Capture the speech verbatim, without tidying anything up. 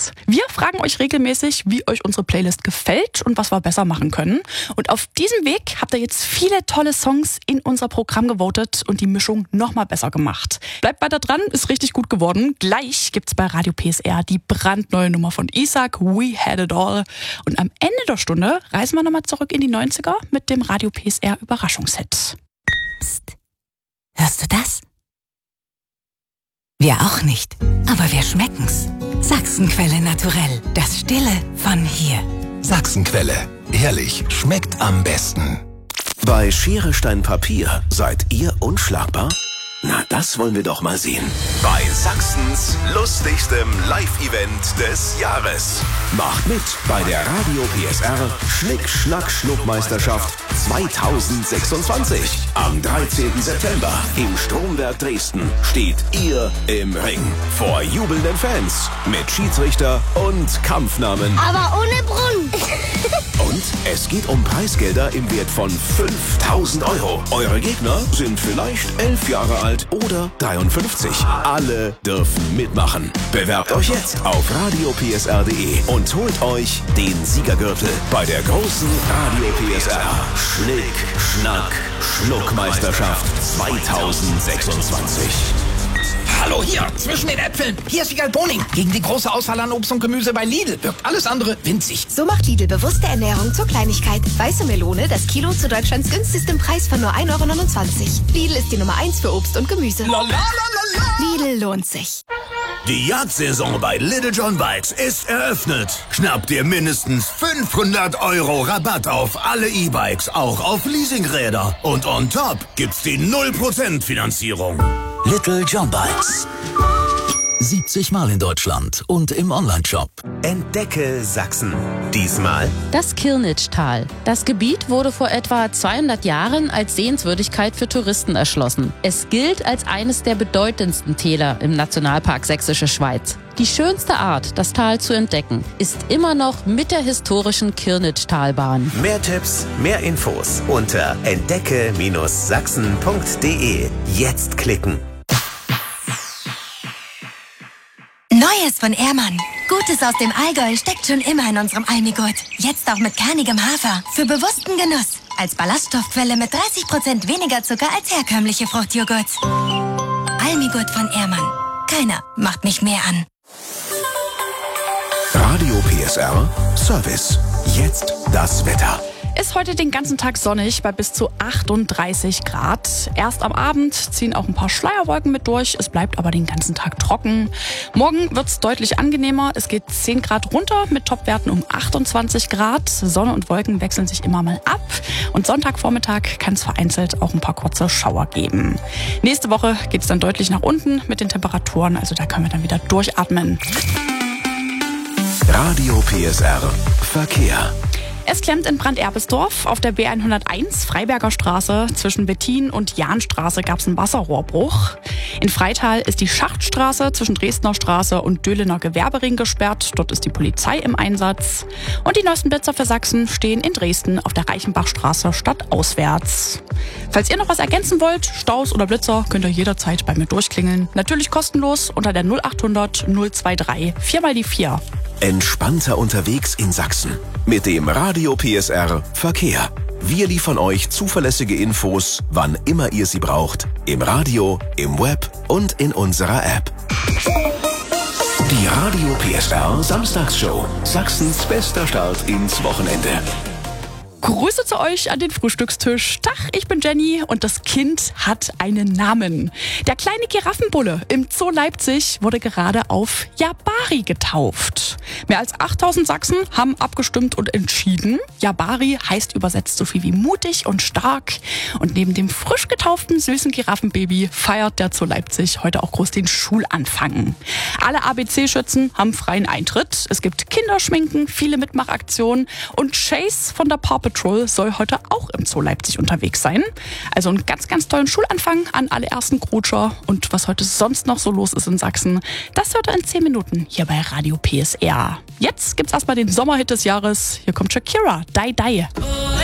Hits. Wir fragen euch regelmäßig, wie euch unsere Playlist gefällt und was wir besser machen können. Und auf diesem Weg habt ihr jetzt viele tolle Songs in unser Programm gewotet und die Mischung nochmal besser gemacht. Bleibt weiter dran, ist richtig gut geworden. Gleich gibt's bei Radio P S R die brandneue Nummer von Isaac, We Had It All. Und am Ende der Stunde reisen wir nochmal zurück in die neunziger mit dem Radio P S R Überraschungshit. Psst. Hörst du das? Wir auch nicht, aber wir schmecken's. Sachsenquelle Naturell, das Stille von hier. Sachsenquelle, ehrlich, schmeckt am besten. Bei Schere, Stein, Papier seid ihr unschlagbar? Na, das wollen wir doch mal sehen. Bei Sachsens lustigstem Live-Event des Jahres. Macht mit bei der Radio P S R Schnick-Schnack-Schnuck-Meisterschaft zweitausendsechsundzwanzig. Am dreizehnten September im Stromwerk Dresden steht ihr im Ring. Vor jubelnden Fans mit Schiedsrichter und Kampfnamen. Aber ohne Brunnen. Und es geht um Preisgelder im Wert von fünftausend Euro. Eure Gegner sind vielleicht elf Jahre alt oder dreiundfünfzig. Alle dürfen mitmachen. Bewerbt euch jetzt auf radio p s r punkt d e und holt euch den Siegergürtel bei der großen Radio P S R Schnick, Schnack, Schnuckmeisterschaft zweitausendsechsundzwanzig. Hallo hier, zwischen den Äpfeln. Hier ist Wiegald Boning. Gegen die große Auswahl an Obst und Gemüse bei Lidl wirkt alles andere winzig. So macht Lidl bewusste Ernährung zur Kleinigkeit. Weiße Melone, das Kilo zu Deutschlands günstigstem Preis von nur ein Euro neunundzwanzig. Lidl ist die Nummer eins für Obst und Gemüse. Lalalala. Lidl lohnt sich. Die Jagdsaison bei Little John Bikes ist eröffnet. Schnapp dir mindestens fünfhundert Euro Rabatt auf alle E-Bikes, auch auf Leasingräder. Und on top gibt's die null Prozent Finanzierung. Little John Bikes. siebzig Mal in Deutschland und im Onlineshop. Entdecke Sachsen. Diesmal das Kirnitschtal. Das Gebiet wurde vor etwa zweihundert Jahren als Sehenswürdigkeit für Touristen erschlossen. Es gilt als eines der bedeutendsten Täler im Nationalpark Sächsische Schweiz. Die schönste Art, das Tal zu entdecken, ist immer noch mit der historischen Kirnitschtalbahn. mehr Tipps, mehr Infos unter entdecke Sachsen punkt d e. Jetzt klicken. Neues von Ehrmann. Gutes aus dem Allgäu steckt schon immer in unserem Almigurt. Jetzt auch mit kernigem Hafer. Für bewussten Genuss. Als Ballaststoffquelle mit dreißig Prozent weniger Zucker als herkömmliche Fruchtjoghurts. Almigurt von Ehrmann. Keiner macht mich mehr an. Radio P S R Service. Jetzt das Wetter. Ist heute den ganzen Tag sonnig bei bis zu achtunddreißig Grad. Erst am Abend ziehen auch ein paar Schleierwolken mit durch. Es bleibt aber den ganzen Tag trocken. Morgen wird's deutlich angenehmer. Es geht zehn Grad runter mit Topwerten um achtundzwanzig Grad. Sonne und Wolken wechseln sich immer mal ab. Und Sonntagvormittag kann es vereinzelt auch ein paar kurze Schauer geben. Nächste Woche geht's dann deutlich nach unten mit den Temperaturen. Also da können wir dann wieder durchatmen. Radio P S R Verkehr. Es klemmt in Branderbesdorf auf der B hunderteins Freiberger Straße. Zwischen Wettin und Jahnstraße gab es einen Wasserrohrbruch. In Freital ist die Schachtstraße zwischen Dresdner Straße und Döhlener Gewerbering gesperrt. Dort ist die Polizei im Einsatz. Und die neuesten Blitzer für Sachsen stehen in Dresden auf der Reichenbachstraße stadtauswärts. Falls ihr noch was ergänzen wollt, Staus oder Blitzer, könnt ihr jederzeit bei mir durchklingeln. Natürlich kostenlos unter der null achthundert null drei drei vier mal die vier. Entspannter unterwegs in Sachsen mit dem Radio P S R Verkehr. Wir liefern euch zuverlässige Infos, wann immer ihr sie braucht. Im Radio, im Web und in unserer App. Die Radio P S R Samstagsshow. Sachsens bester Start ins Wochenende. Grüße zu euch an den Frühstückstisch. Tag, ich bin Jenny und das Kind hat einen Namen. Der kleine Giraffenbulle im Zoo Leipzig wurde gerade auf Jabari getauft. Mehr als achttausend Sachsen haben abgestimmt und entschieden. Jabari heißt übersetzt so viel wie mutig und stark. Und neben dem frisch getauften süßen Giraffenbaby feiert der Zoo Leipzig heute auch groß den Schulanfang. Alle A B C-Schützen haben freien Eintritt. Es gibt Kinderschminken, viele Mitmachaktionen und Chase von der Paw Patrol soll heute auch im Zoo Leipzig unterwegs sein. Also einen ganz, ganz tollen Schulanfang an alle ersten Grutscher. Und was heute sonst noch so los ist in Sachsen, das hört ihr in zehn Minuten hier bei Radio P S R. Jetzt gibt's erstmal den Sommerhit des Jahres. Hier kommt Shakira, Die Die.